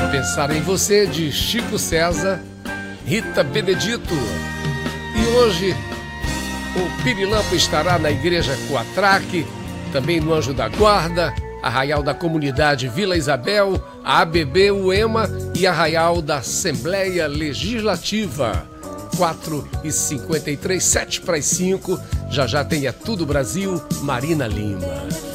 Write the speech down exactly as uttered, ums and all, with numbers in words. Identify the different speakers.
Speaker 1: Pensar em Você, de Chico César, Rita Benedito. E hoje o Pirilampo estará na Igreja Coatraque, também no Anjo da Guarda, Arraial da Comunidade Vila Isabel, a A B B Uema e Arraial da Assembleia Legislativa. quatro e cinquenta e três, sete para as cinco, já já tem É Tudo Brasil, Marina Lima.